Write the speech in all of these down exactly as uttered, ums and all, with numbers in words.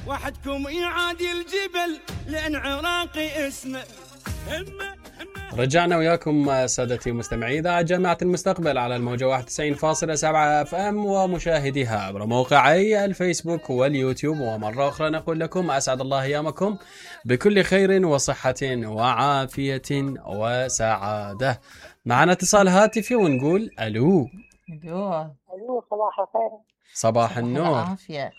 وحدكم يعادي الجبل لأن عراقي اسمه. رجعنا وياكم سادتي مستمعي إذاعة جامعة المستقبل على الموجة واحد وتسعين فاصلة سبعة اف ام ومشاهديها عبر موقعي الفيسبوك واليوتيوب. ومرة أخرى نقول لكم أسعد الله أيامكم بكل خير وصحة وعافية وسعادة. معنا اتصال هاتفي ونقول ألو. ألو ألو صباح الخير. صباح النور. العافية.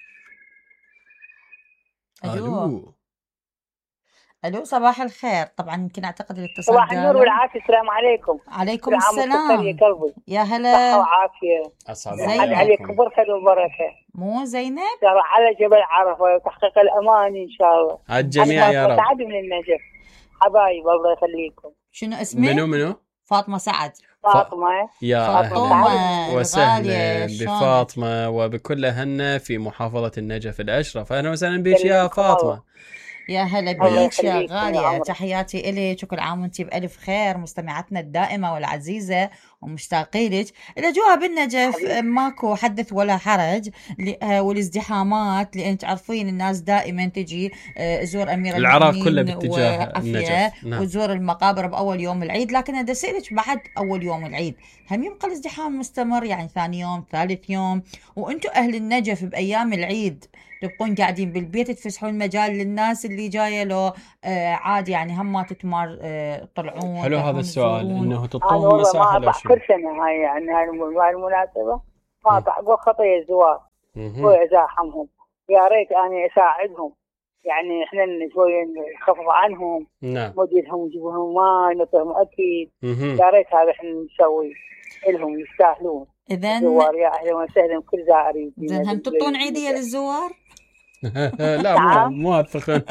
ألو ألو صباح الخير. طبعا يمكن أعتقد الاتصال صباح النور والعافية. السلام عليكم. عليكم السلام يا قلبي. يا هلا. صحة وعافية. أسعد الله عليكم بركة وبركة. مو زينب على جبل عرفة وتحقيق الأمان إن شاء الله. على الجميع يا رب. سعد من النجف حبايب الله يخليكم. شنو اسمك؟ منو منو؟ فاطمة سعد. فاطمة. يا فاطمة وسهلا بفاطمة وبكل هنا في محافظة النجف الأشرف. أهلا وسهلا بك يا فاطمة. يا هلا بيك يا غالية. تحياتي إليك وكل عام وانتي بألف خير. مستمعتنا الدائمة والعزيزة ومشتاقين لك. الأجواء بالنجف ماكو حدث ولا حرج، والازدحامات لأن تعرفين الناس دائما تجي تزور أمير العراق كله باتجاه النجف. نعم. وتزور المقابر بأول يوم العيد، لكن أنا أسألك بعد أول يوم العيد هم يبقى الازدحام مستمر؟ يعني ثاني يوم ثالث يوم، وأنتوا أهل النجف بأيام العيد تبقون قاعدين بالبيت تفسحون مجال للناس اللي جاية له آه عادي يعني هم ما تتمر آه طلعون؟ حلو هذا السؤال انه تطوهم مساحة. مساحة ما أطع كل سنة هاي يعني هاي المناسبة ما أطع أقول خطية الزوار وإزاحمهم. يا ريت أنا أساعدهم يعني إحنا شوية نخفف عنهم. نعم. موديلهم نجيبهم ماء نطهم أكيد. يا ريت هذا إحنا نسوي لهم يستاهلون. إذن الزوار يا أهلا وسهلا كل زائرين. إذن هم تطون عيدية للزوار؟ لا مو مو هالثقن.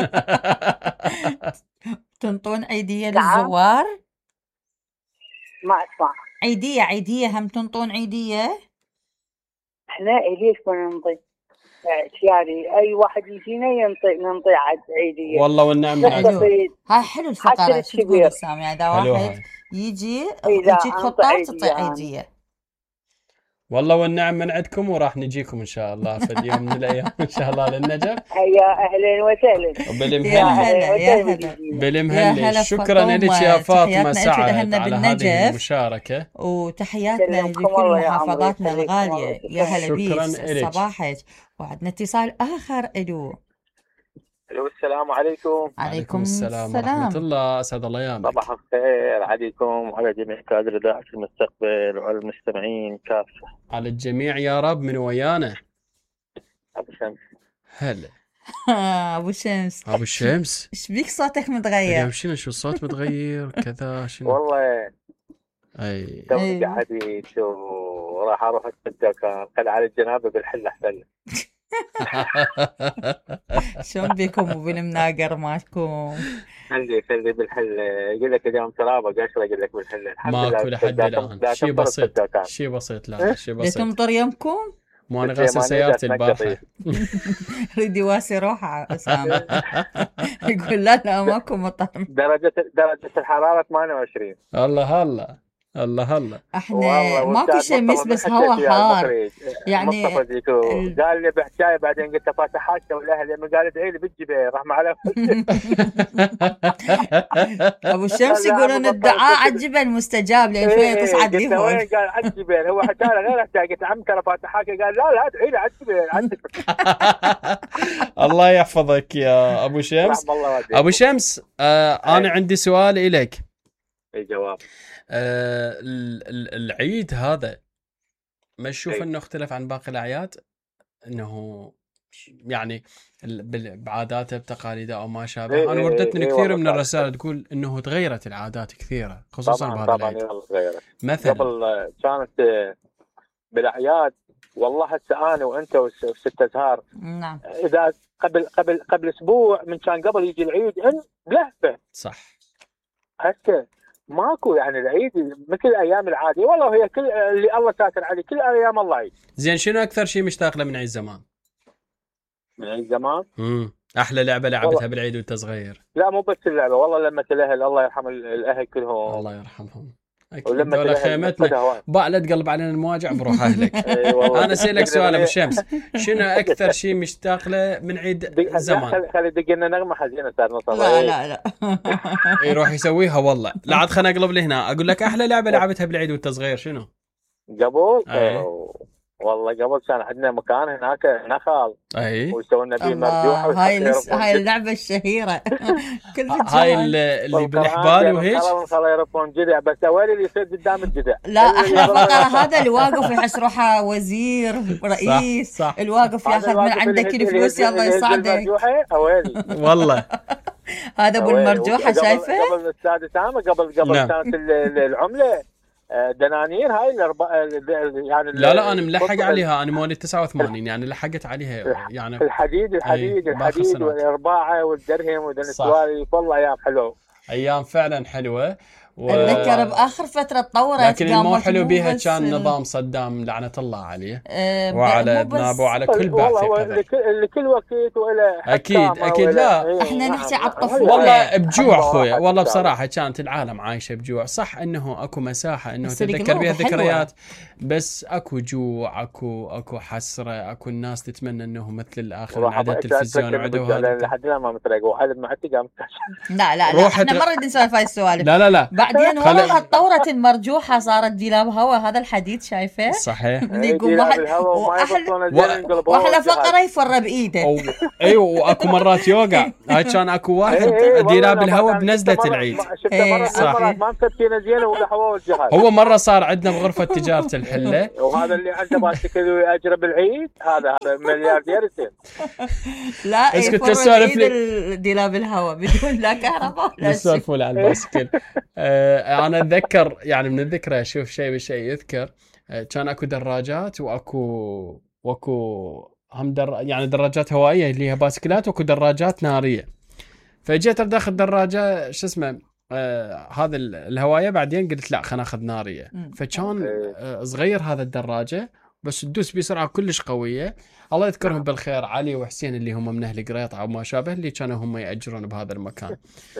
تنطون عيدية للزوار؟ ما أسمع. عيدية عيدية هم تنطون عيدية؟ إحنا ليش ما ننطي؟ يعني أي واحد يجينا ينطي ننطي عيدية. والله والنعم. هاي حلو الفقرة. شو تقول سامي؟ إذا واحد يجي يجيك خطة تعطي عيدية. والله والنعم من عندكم وراح نجيكم إن شاء الله في اليوم من الأيام إن شاء الله للنجف. يا أهلا وسهلا. بالمهلة بالمهلة. شكرا لك يا فاطمة سعد على هذه المشاركة، وتحياتنا لكل محافظاتنا الغالية. يا هلا بيك صباحك. وعندنا اتصال آخر. ألو الو السلام عليكم. عليكم السلام ورحمة الله. أسعد الله أيامك. صباح الخير عليكم وعلى جميع كادر إذاعة المستقبل وعلى المستمعين كافة. على الجميع يا رب. من ويانا؟ أبو شمس. هلا أبو شمس. أبو شمس إيش بيك صوتك متغير؟ اليوم شنو شو الصوت متغير كذا شنو؟ والله أي توي قعدت وراح أروح أتذكر قد على الجنابة بالحلة حفلة. شلون بكم وبالمناقر مالكم؟ خلي خلي بالحل. يقول لك اليوم ترابه قشره يقول لك بالحل. ماكو لحد الان. شيء بسيط شيء بسيط. لا شيء بسيط. تمطر يمكم؟ مو انا غاسل سيارتي البارحه. ريدي واسي روحه اسامه. يقول لا لا ماكو مطر. درجه درجه الحراره ثمانية وعشرين. الله هلا الله هلا. احنا ماكو شمس بس هوا حار يعني. ال... قال لي بحكايه بعدين قلت فاتحات والاهل لما قال ادعي لي بالجبال رحمه على ابو الشمس يقولون الدعاء على الجبل مستجاب لان شويه تصعد لي هون. قال على الجبال هو حكى له غير حكايه. قلت عم ترى فاتحات قال لا لا ادعي لي على الجبال. الله يحفظك يا ابو شمس. ابو شمس آه انا عندي سؤال لك. اي جواب. آه العيد هذا ما تشوف أيه؟ انه اختلف عن باقي الاعياد؟ انه يعني بعاداته بتقاليده او ما شابه. أيه انا وردتني أيه كثير أيه من الرسائل تقول انه تغيرت العادات كثيره خصوصا طبعا بهذا طبعا العيد. تغيرت. مثلا قبل كانت بالاعياد والله هسه انا وانت وست ازهار. نعم. اذا قبل قبل قبل اسبوع من كان قبل يجي العيد ان لهفه. صح. هسه ماكو يعني العيد مثل الايام العاديه. والله هي كل اللي الله ساتر عليه كل ايام الله عيد. زين شنو اكثر شيء مشتاق له من عيد زمان؟ من عيد زمان؟ امم احلى لعبه لعبتها بالعيد وانت صغير؟ لا مو بس اللعبه والله لما الاهل الله يرحم الاهل كلهم. الله يرحمهم. اكيد ولا خيمتنا باع لا تقلب علينا المواجع بروح اهلك. انا اسالك سؤال ابو الشمس، شنو اكثر شيء مشتاق له من عيد زمان؟ خلي دق لنا نغمه حزينه صار نص. لا لا لا يروح يسويها والله. لا عاد خليني اقلب لي هنا اقول لك احلى لعبه لعبتها بالعيد وانت صغير شنو؟ قبل والله قبل كان عندنا مكان هناك نخل اي ويسوون به مرجوحه. هاي لس... هاي اللعبه الشهيره كل هاي اللي, اللي بالحبال وهيك خلا يربون جذع بس وين اللي يصير قدام الجذع. لا احنا فقره هذا اللي واقف يحس روحه وزير رئيس صح صح. الواقف ياخذ من عندك الفلوس يلا يصعدك والله. هذا ابو المرجوحه شايفه قبل السادس عام قبل قبل نعم. كانت العمله دنانير هاي الاربع يعني لا لا انا ملحق عليها انا مواليد تسعة وثمانين يعني لحقت عليها يعني الحديد الحديد الحديد والارباعه والدرهم والسوالف والله ايام حلوه ايام فعلا حلوه. و... اتذكر باخر فتره تطورت لكن المو حلو بيها كان نظام صدام لعنه الله عليه أه وعلى ابنابه وعلى كل بعثه لكل وقت ولا اكيد اكيد. لا ايه احنا نحكي على الطفوله والله بجوع خويا والله بصراحه كانت العالم عايشه بجوع. صح انه اكو مساحه انه تتذكر بها ذكريات بس اكو جوع اكو اكو حسره اكو الناس تتمنى انه مثل الاخر عدد التلفزيون وعدوا هذا لحد الان ما مترقوا وحد ما عتقام. لا لا لا احنا ما نريد نسولف هاي السوالف. لا لا لا بعدين والله تطورت المرجوحه صارت ديلاب هوا هذا الحديد شايفه صحيح يقوم واحد واحلى فقره يفر بايده ايوه واكو مرات يوقع. هاي كان اكو واحد ديلاب الهوا بنزله العيد ما مسكينه زينه ولا هوا والجهاز. هو مره صار عندنا بغرفه تجاره الحله وهذا اللي عنده باسكل ويأجره بالعيد هذا هذا ملياردير يصير. لا يفر بايد ديلاب الهوا بدون لا كهرباء ولا شيء. نسولفوا على الباسكل. انا اتذكر يعني من الذكرى اشوف شيء بشيء يذكر كان اكو دراجات واكو واكو هم در يعني دراجات هوائيه اللي هي باسكلات واكو دراجات ناريه. فجيت ادخل دراجه شو اسمه آه هذا الهوايه بعدين قلت لا خلينا ناخذ ناريه. فكان آه صغير هذا الدراجه بس تدوس بسرعه كلش قويه. الله يذكرهم بالخير علي وحسين اللي هم من اهل قريطه او ما شابه اللي كانوا هم ياجرون بهذا المكان.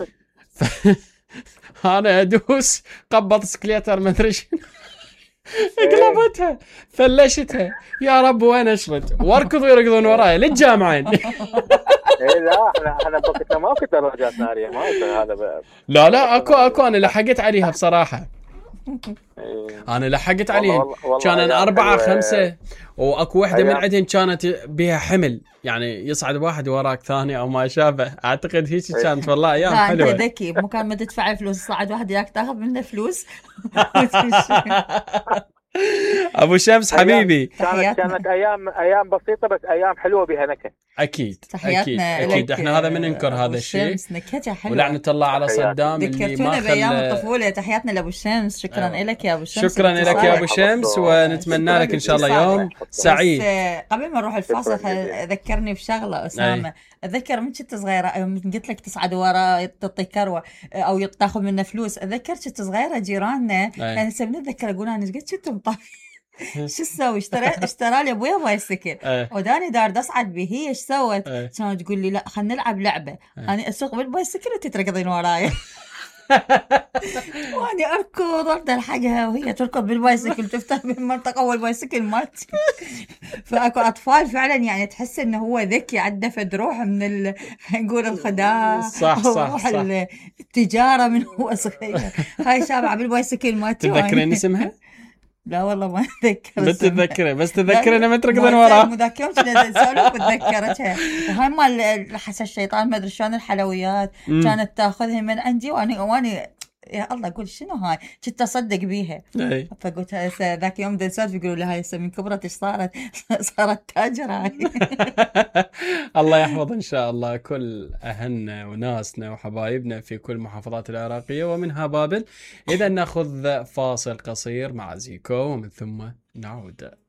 انا ادوس قبض سكليتر ما ادري شنو قلبتها ثلشتها يا رب وين اشرد واركض ويركضون وراي للجامعين. اي لا احنا احنا بوقتنا ما كنت دراجات ناريه ما هذا بقى. لا لا اكو اكو انا لحقت عليها بصراحه. انا لحقت عليهم كان أربعة خمسة واكو وحده من عندهم كانت بها حمل يعني يصعد واحد وراك ثاني او ما شابه. اعتقد هيك كانت والله ايام حلوه. انت ذكي مكان ما تدفع فلوس صعد واحد ياك تاخذ منه فلوس. ابو شمس حبيبي كانت كانت ايام ايام بسيطه بس ايام حلوه بها نكهه. اكيد اكيد اكيد احنا هذا من ننكر هذا الشيء. ولعنه الله على صدام اللي ما خلى بايام الطفوله. تحياتنا لابو شمس. شكرا أيوة. لك يا ابو شمس. شكرا لك يا ابو شمس ونتمنى لك ان شاء الله يوم سعيد. قبل ما نروح الفاصل ذكرني بشغله اسامه. اتذكر من كنت صغيره يوم قلت لك تصعد ورا تعطي كروه او تاخذ منه فلوس. اتذكر كنت صغيره جيراننا كان يسموني اتذكر اقول انا ايش قد كنت مطفي شو تسوي اشترى اشترى لي ابويا بايسكل وداني دار اصعد به. هي ايش سوت؟ كانت تقول لي لا خلينا نلعب لعبه انا اسوق بالبايسكل وانت تركضين وراي. واني اركض افضل الحقها وهي تركض بالبايسكل تفتح بالمنطقه اول بايسكل مالتي. فاكو اطفال فعلا يعني تحس انه هو ذكي عنده فد روح من ال... نقول الخداع صح صح روح التجاره من هو صغير. هاي شابعه بالبايسكل مالتي. تذكرين اسمها؟ لا والله ما اتذكر. بس تتذكري بس تتذكري انا ما تركضين وراه. مذاكرة نسولف بتذكرتها. وهاي مال حس الشيطان ما ادري شلون الحلويات كانت تاخذها من عندي وانا وانا يا الله اقول شنو هاي كنت اصدق بيها. فقلت ذاك يوم دنسات يقولوا لها هسه من كبرت ايش صارت صارت تاجره هاي. الله يحفظ ان شاء الله كل اهلنا وناسنا وحبايبنا في كل محافظات العراقيه ومنها بابل. اذا ناخذ فاصل قصير مع زيكو ومن ثم نعود.